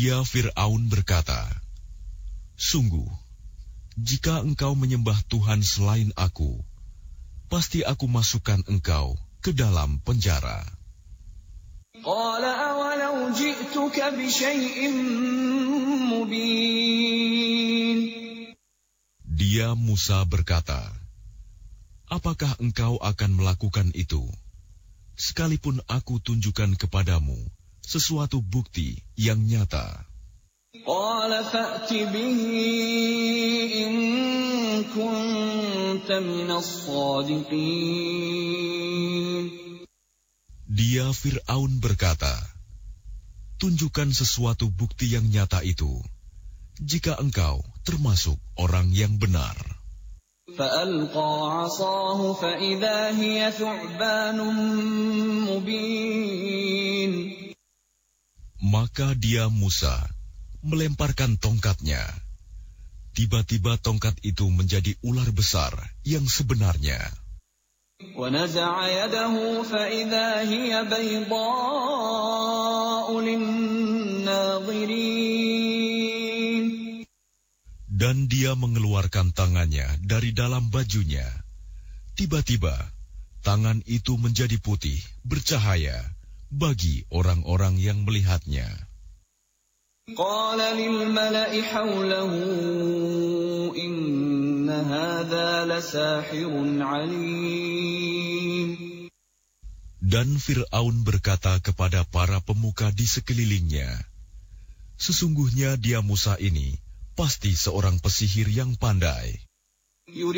Dia Fir'aun berkata, "Sungguh, jika engkau menyembah Tuhan selain aku, pasti aku masukkan engkau ke dalam penjara." قال أولو جئتك بشيء مبين. Dia Musa berkata, "Apakah engkau akan melakukan itu, sekalipun aku tunjukkan kepadamu sesuatu bukti yang nyata?" قال فأت به إن كنت من الصادقين. Dia Fir'aun berkata, "Tunjukkan sesuatu bukti yang nyata itu, jika engkau termasuk orang yang benar." فألقى عصاه فإذا هي ثعبان مبين. Maka dia Musa melemparkan tongkatnya. Tiba-tiba tongkat itu menjadi ular besar yang sebenarnya. ونزع يده فإذا هي بيضاء للناظرين. Dan dia mengeluarkan tangannya dari dalam bajunya. Tiba-tiba, tangan itu menjadi putih, bercahaya bagi orang-orang yang melihatnya. قال للملأ حوله إن هذا لساحر عليم. Dan Fir'aun berkata kepada para pemuka di sekelilingnya, "Sesungguhnya dia Musa ini pasti seorang pesihir yang pandai."